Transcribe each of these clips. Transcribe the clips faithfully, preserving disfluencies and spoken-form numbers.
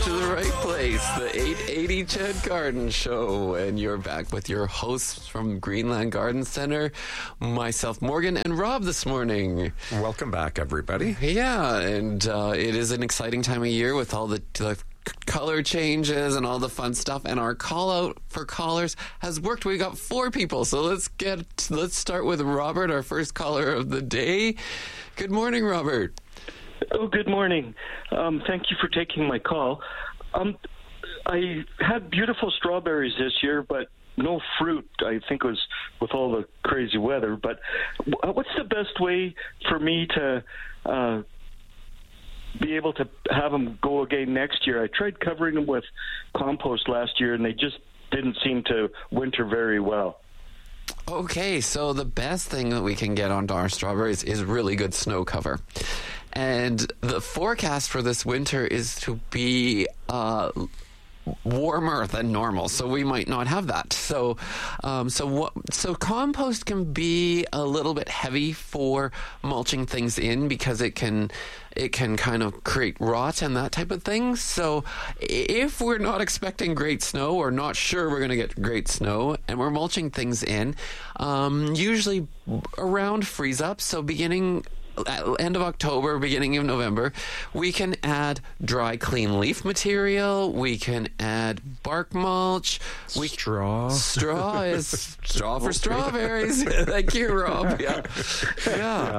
to the right place, the eight eighty Ched Garden Show. And you're back with your hosts from Greenland Garden Center, myself, Morgan, and Rob this morning. Welcome back, everybody. Yeah, and uh, it is an exciting time of year with all the, the color changes and all the fun stuff. And our call out for callers has worked. We got four people, so let's get let's start with Robert, our first caller of the day. Good morning, Robert. Oh, good morning. Um, thank you for taking my call. Um, I had beautiful strawberries this year, but no fruit. I think it was with all the crazy weather. But what's the best way for me to uh, be able to have them go again next year? I tried covering them with compost last year, and they just didn't seem to winter very well. Okay, so the best thing that we can get onto our strawberries is really good snow cover. And the forecast for this winter is to be uh, warmer than normal, so we might not have that. So, um, so what? So compost can be a little bit heavy for mulching things in because it can it can kind of create rot and that type of thing. So, if we're not expecting great snow or not sure we're going to get great snow, and we're mulching things in, um, usually around freeze up. So beginning. At end of October, beginning of November, we can add dry, clean leaf material. We can add bark mulch. We, straw. Straw is straw for strawberries. Thank you, Rob. Yeah. Yeah. Yeah.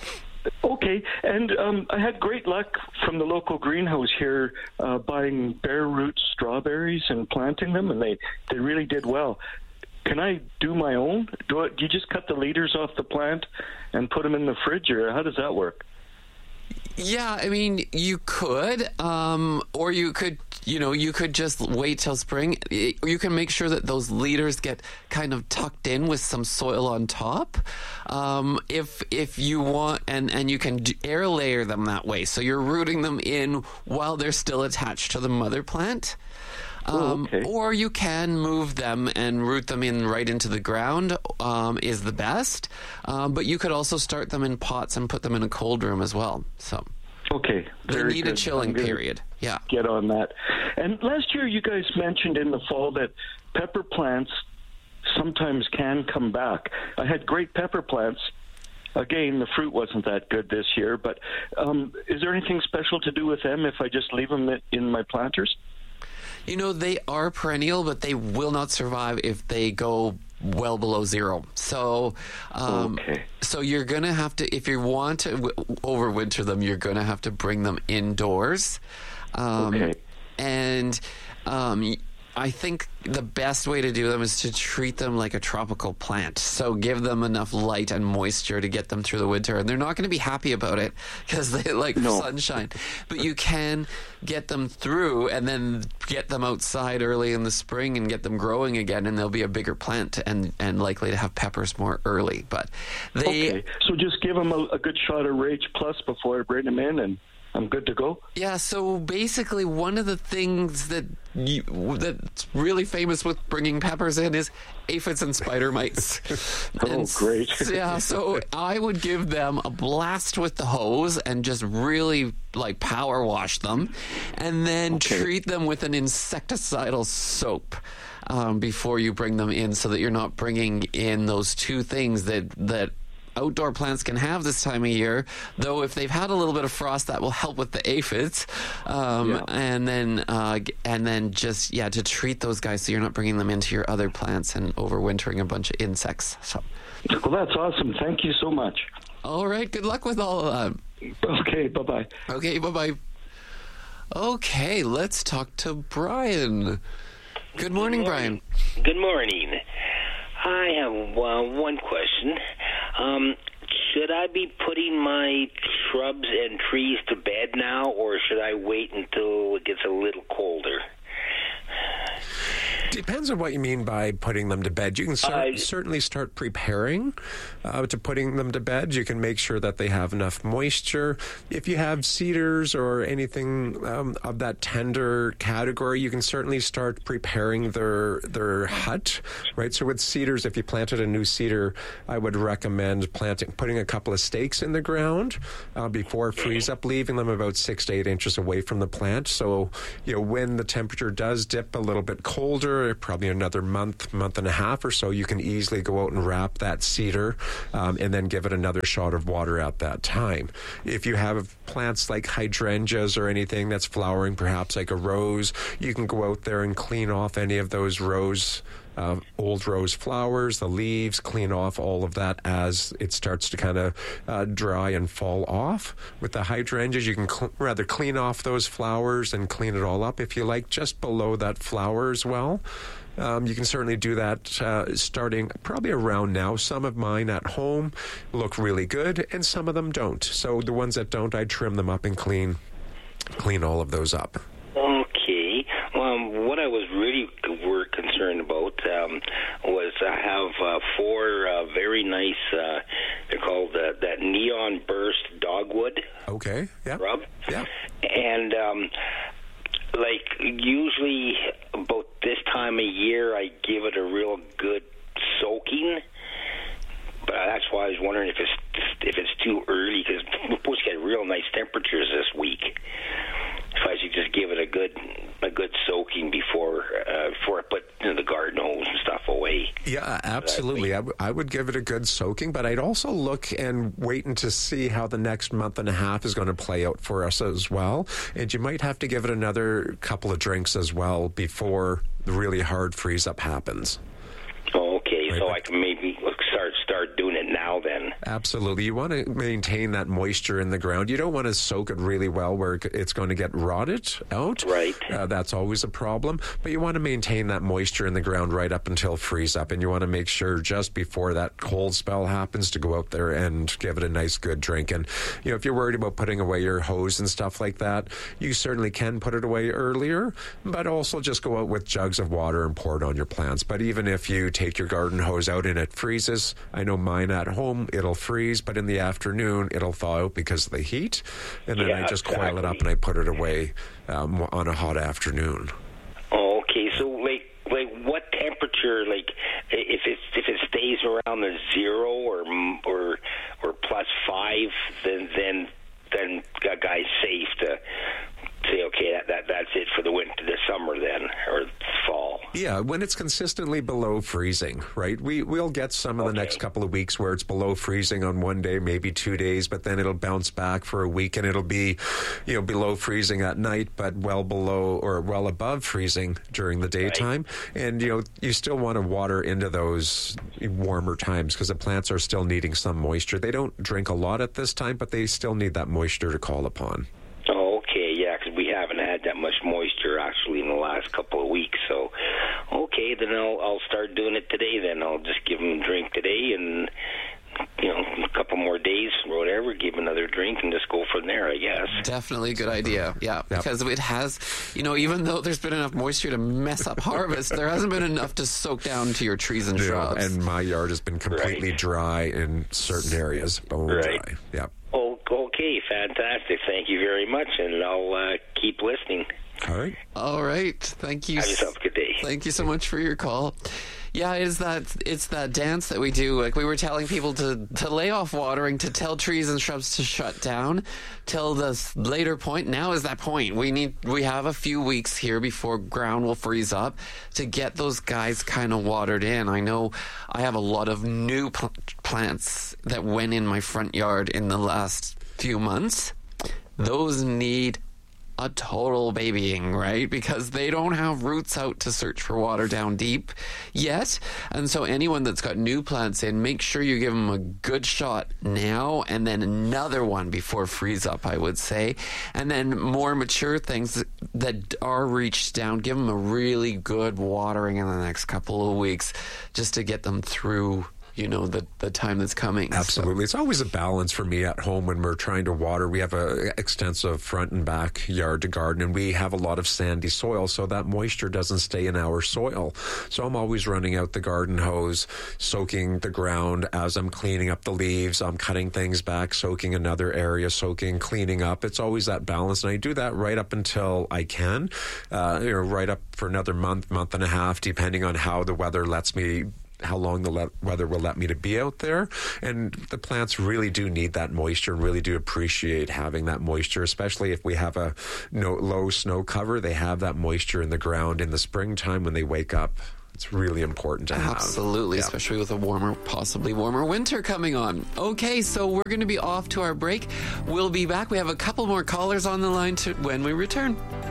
Okay, and um, I had great luck from the local greenhouse here uh, buying bare root strawberries and planting them, and they, they really did well. Can I do my own? Do, I, do you just cut the leaders off the plant and put them in the fridge, or how does that work? Yeah, I mean, you could, um, or you could, you know, you could just wait till spring. Or you can make sure that those leaders get kind of tucked in with some soil on top. Um, if if you want, and, and you can air layer them that way. So you're rooting them in while they're still attached to the mother plant. Um, oh, okay. Or you can move them and root them in right into the ground um, is the best. Um, but you could also start them in pots and put them in a cold room as well. So okay, they need good. a chilling I'm period. Yeah. Get on that. And last year you guys mentioned in the fall that pepper plants sometimes can come back. I had great pepper plants. Again, the fruit wasn't that good this year. But um, is there anything special to do with them if I just leave them in my planters? You know, they are perennial, but they will not survive if they go well below zero. So, um, okay. so you're going to have to, if you want to w- overwinter them, you're going to have to bring them indoors. Um, okay. And um, I think the best way to do them is to treat them like a tropical plant. So give them enough light and moisture to get them through the winter. And they're not going to be happy about it because they like no. sunshine. But you can get them through and then get them outside early in the spring and get them growing again, and they'll be a bigger plant and, and likely to have peppers more early. But they... Okay, so just give them a, a good shot of Rage Plus before I bring them in, and I'm good to go? Yeah, so basically one of the things that you, that's really famous with bringing peppers in is aphids and spider mites. oh, and great. Yeah, so I would give them a blast with the hose and just really like power wash them, and then okay. treat them with an insecticidal soap. Um, before you bring them in, so that you're not bringing in those two things that that outdoor plants can have this time of year, though if they've had a little bit of frost, that will help with the aphids. Um, yeah. And then uh, and then just, yeah, to treat those guys so you're not bringing them into your other plants and overwintering a bunch of insects. So. Well, that's awesome. Thank you so much. All right. Good luck with all of that. Okay. Bye-bye. Okay. Bye-bye. Okay. Let's talk to Brian. Good morning, Good morning. Brian. Good morning. I have uh, one question. Um, should I be putting my shrubs and trees to bed now, or should I wait until it gets a little colder? Depends on what you mean by putting them to bed. You can cer- Uh, certainly start preparing uh, to putting them to bed. You can make sure that they have enough moisture. If you have cedars or anything um, of that tender category, you can certainly start preparing their their hut, right? So with cedars, if you planted a new cedar, I would recommend planting, putting a couple of stakes in the ground uh, before freeze up, leaving them about six to eight inches away from the plant. So, you know, when the temperature does dip a little bit colder, probably another month, month and a half or so, you can easily go out and wrap that cedar um, and then give it another shot of water at that time. If you have plants like hydrangeas or anything that's flowering, perhaps like a rose, you can go out there and clean off any of those rose Uh, old rose flowers, the leaves, clean off all of that as it starts to kind of uh, dry and fall off. With the hydrangeas, you can cl- rather clean off those flowers and clean it all up if you like, just below that flower as well. Um, you can certainly do that uh, starting probably around now. Some of mine at home look really good, and some of them don't. So the ones that don't, I trim them up and clean, clean all of those up. Okay. Um, what I was really were concerned about um, was I have uh, four uh, very nice, uh, they're called uh, that Neon Burst Dogwood Okay, yeah. rub. Yeah. And, um, like, usually about this time of year, I give it a real good soaking. But that's why I was wondering if it's if it's too early, because we're supposed to get real nice temperatures this week. If I should just give it a good a good soaking before uh, before I put you know, the garden hose and stuff away. Yeah, absolutely. I, w- I would give it a good soaking, but I'd also look and waiting to see how the next month and a half is going to play out for us as well. And you might have to give it another couple of drinks as well before the really hard freeze up happens. Okay, Right, so but- I can maybe start start doing it now then. Absolutely. You want to maintain that moisture in the ground. You don't want to soak it really well where it's going to get rotted out. Right. Uh, that's always a problem. But you want to maintain that moisture in the ground right up until freeze up. And you want to make sure just before that cold spell happens to go out there and give it a nice good drink. And, you know, if you're worried about putting away your hose and stuff like that, you certainly can put it away earlier, but also just go out with jugs of water and pour it on your plants. But even if you take your garden hose out and it freezes, I know mine at home, it'll freeze, but in the afternoon, it'll thaw out because of the heat. And then Yeah, I just exactly. coil it up and I put it away um, on a hot afternoon. Okay, so like like what temperature? Like if it if it stays around the zero or or or plus five, then then then a guy's safe to say, okay, that, that that's it for the winter, the summer then, or fall. Yeah, when it's consistently below freezing, right? We, we'll get some of the Okay. next couple of weeks where it's below freezing on one day, maybe two days, but then it'll bounce back for a week and it'll be, you know, below freezing at night, but well below or well above freezing during the daytime. Right. And, you know, you still want to water into those warmer times because the plants are still needing some moisture. They don't drink a lot at this time, but they still need that moisture to call upon. Oh, okay, yeah, because we haven't had that much moisture actually in the last couple of weeks. So, okay, then I'll I'll start doing it today. Then I'll just give them a drink today, and you know, a couple more days or whatever, give another drink, and just go from there, I guess. Definitely a good idea. Yeah, Yep. because it has, you know, even though there's been enough moisture to mess up harvest, there hasn't been enough to soak down to your trees and You know, shrubs. and my yard has been completely Right. dry in certain areas, bone Right. dry. Yeah. Oh, okay, fantastic. Thank you very much, and I'll uh, keep listening. All right. All right. Thank you. Have yourself a good day. Thank you so much for your call. Yeah, it's that it's that dance that we do. Like we were telling people to, to lay off watering, to tell trees and shrubs to shut down till the later point. Now is that point. We need we have a few weeks here before ground will freeze up to get those guys kind of watered in. I know I have a lot of new pl- plants that went in my front yard in the last few months. Those need a total babying, right? Because they don't have roots out to search for water down deep yet. And so anyone that's got new plants in, make sure you give them a good shot now and then another one before freeze up, I would say. And then more mature things that are reached down, give them a really good watering in the next couple of weeks just to get them through you know, the, the time that's coming. Absolutely. So. It's always a balance for me at home when we're trying to water. We have a extensive front and back yard to garden, and we have a lot of sandy soil, so that moisture doesn't stay in our soil. So I'm always running out the garden hose, soaking the ground as I'm cleaning up the leaves. I'm cutting things back, soaking another area, soaking, cleaning up. It's always that balance, and I do that right up until I can, uh, you know, right up for another month, month and a half, depending on how the weather lets me how long the le- weather will let me to be out there. And the plants really do need that moisture and really do appreciate having that moisture, especially if we have a no, low snow cover. They have that moisture in the ground in the springtime when they wake up. It's really important to have. Absolutely, yeah. Especially with a warmer, possibly warmer winter coming on. Okay, so we're going to be off to our break. We'll be back. We have a couple more callers on the line to when we return.